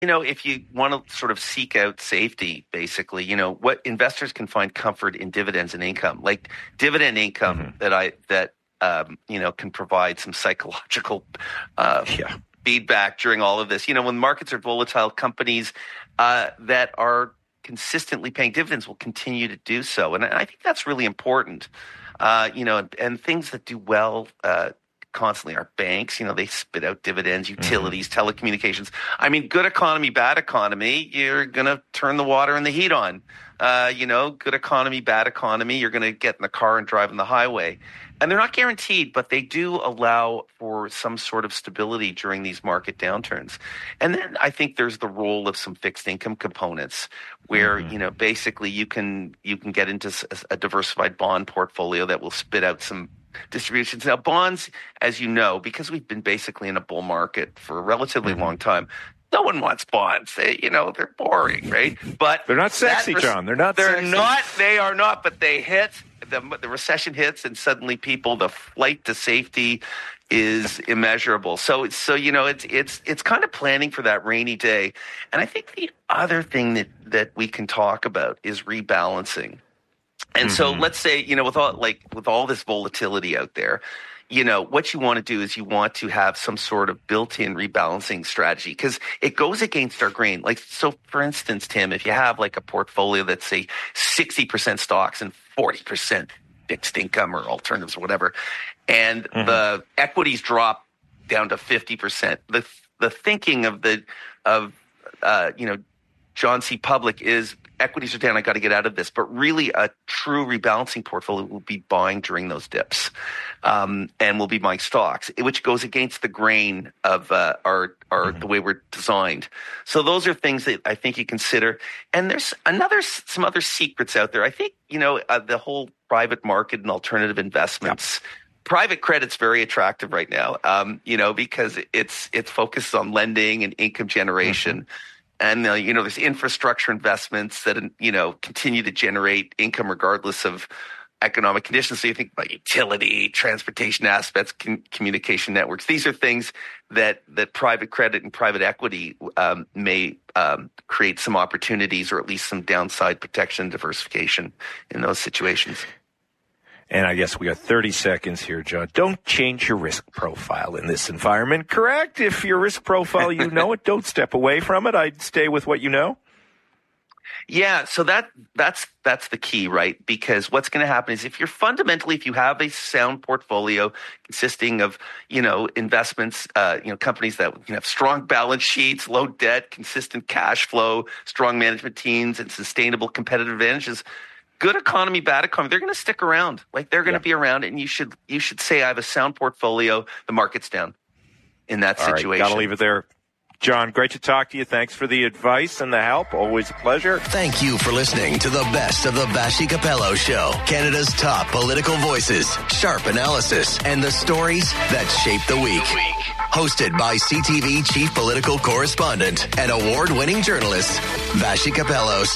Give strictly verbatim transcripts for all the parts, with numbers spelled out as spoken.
You know, if you want to sort of seek out safety, basically, you know, what investors can find comfort in dividends and income, like dividend income mm-hmm. that I that um, you know can provide some psychological uh, yeah. feedback during all of this. You know, when markets are volatile, companies uh, that are consistently paying dividends will continue to do so, and I think that's really important. Uh, you know, and, and things that do well. Uh, constantly are banks, you know, they spit out dividends, utilities, mm-hmm. telecommunications. I mean, good economy, bad economy, you're going to turn the water and the heat on. Uh, you know, good economy, bad economy, you're going to get in the car and drive on the highway. And they're not guaranteed, but they do allow for some sort of stability during these market downturns. And then I think there's the role of some fixed income components where, mm-hmm. you know, basically you can you can get into a diversified bond portfolio that will spit out some distributions. Now, bonds, as you know, because we've been basically in a bull market for a relatively mm-hmm. long time, no one wants bonds. They, you know, they're boring, right? But they're not sexy, res- John. They're not. They're sexy. not. They are not. But they hit the the recession hits, and suddenly people, the flight to safety is immeasurable. So, so you know, it's it's it's kind of planning for that rainy day. And I think the other thing that that we can talk about is rebalancing. And mm-hmm. so let's say, you know, with all like with all this volatility out there, you know, what you want to do is you want to have some sort of built-in rebalancing strategy because it goes against our grain. Like, so for instance, Tim, if you have like a portfolio that's say sixty percent stocks and forty percent fixed income or alternatives or whatever, and mm-hmm. the equities drop down to fifty percent, the the thinking of the of uh, you know, John C. Public is equities are down, I got to get out of this. But really a true rebalancing portfolio will be buying during those dips um, and will be buying stocks, which goes against the grain of uh, our, our mm-hmm. the way we're designed. So those are things that I think you consider. And there's another some other secrets out there. I think, you know, uh, the whole private market and alternative investments. Yep. Private credit's very attractive right now, um, you know, because it's it's focused on lending and income generation. Mm-hmm. And, uh, you know, there's infrastructure investments that, you know, continue to generate income regardless of economic conditions. So you think about utility, transportation aspects, com- communication networks. These are things that, that private credit and private equity um, may um, create some opportunities or at least some downside protection and diversification in those situations. And I guess we got thirty seconds here, John. Don't change your risk profile in this environment, correct? If your risk profile, you know it, don't step away from it. I'd stay with what you know. Yeah, so that that's that's the key, right? Because what's going to happen is if you're fundamentally, if you have a sound portfolio consisting of, you know, investments, uh, you know, companies that you know, have strong balance sheets, low debt, consistent cash flow, strong management teams, and sustainable competitive advantages. Good economy, bad economy, they're going to stick around. Like they're going to yeah. be around, and you should you should say, I have a sound portfolio. The market's down in that All situation. Right, got to leave it there. John, great to talk to you. Thanks for the advice and the help. Always a pleasure. Thank you for listening to the best of the Vassy Capello Show. Canada's top political voices, sharp analysis, and the stories that shape the week. Hosted by C T V chief political correspondent and award-winning journalist, Vassy Capellos.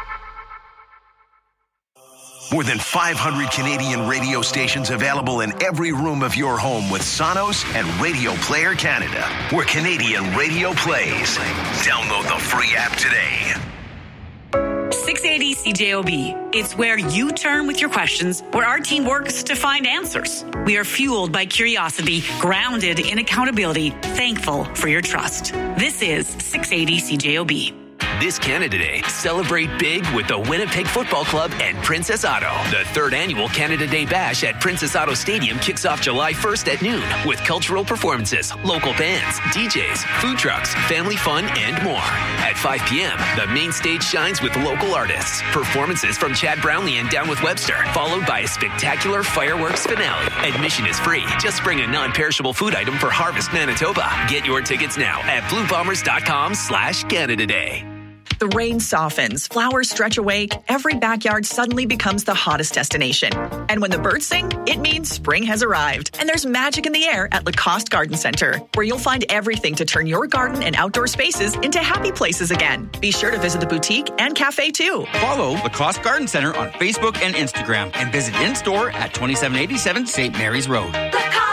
More than five hundred Canadian radio stations available in every room of your home with Sonos and Radio Player Canada, where Canadian radio plays. Download the free app today. six eighty C J O B. It's where you turn with your questions, where our team works to find answers. We are fueled by curiosity, grounded in accountability, thankful for your trust. This is six eighty C J O B. This Canada Day, celebrate big with the Winnipeg Football Club and Princess Auto. The third annual Canada Day Bash at Princess Auto Stadium kicks off July first at noon with cultural performances, local bands, D Js, food trucks, family fun, and more. At five p.m., the main stage shines with local artists. Performances from Chad Brownlee and Down with Webster, followed by a spectacular fireworks finale. Admission is free. Just bring a non-perishable food item for Harvest Manitoba. Get your tickets now at blue bombers dot com slash Canada Day. The rain softens, flowers stretch awake, every backyard suddenly becomes the hottest destination. And when the birds sing, it means spring has arrived. And there's magic in the air at Lacoste Garden Center, where you'll find everything to turn your garden and outdoor spaces into happy places again. Be sure to visit the boutique and cafe too. Follow Lacoste Garden Center on Facebook and Instagram and visit in-store at twenty-seven eighty-seven Saint Mary's Road. Lacoste.